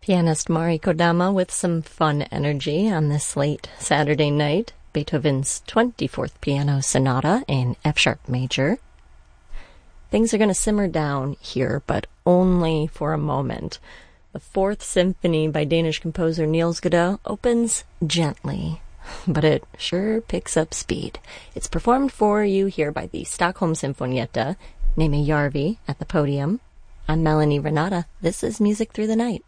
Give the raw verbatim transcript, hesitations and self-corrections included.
Pianist Mari Kodama with some fun energy on this late Saturday night. Beethoven's twenty-fourth Piano Sonata in F-sharp major. Things are going to simmer down here, but only for a moment. The Fourth Symphony by Danish composer Niels Godot opens gently, but it sure picks up speed. It's performed for you here by the Stockholm Sinfonietta, Neme Järvi at the podium. I'm Melanie Renata. This is Music Through the Night.